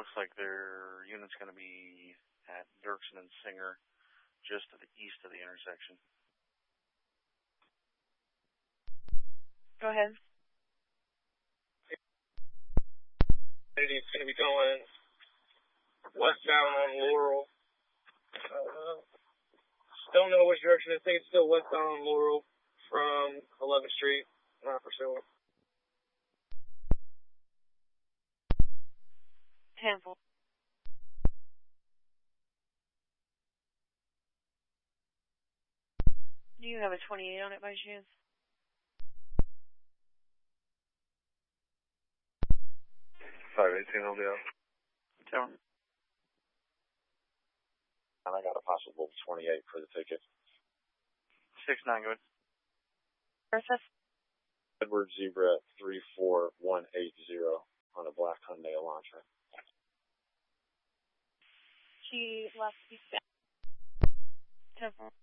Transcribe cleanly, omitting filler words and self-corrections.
looks like their unit's going to be at Dirksen and Singer, just to the east of the intersection. Go ahead. It's going to be going westbound on Laurel. Don't know which direction. I think it's still westbound on Laurel from 11th Street. Not for sure. 10-4. Do you have a 28 on it by chance? $518 on the out. Tell him. And I got a possible 28 for the ticket. 6-9, go ahead. Versus? Edward Zebra 34180 on a black Hyundai Elantra. She left. 10-4.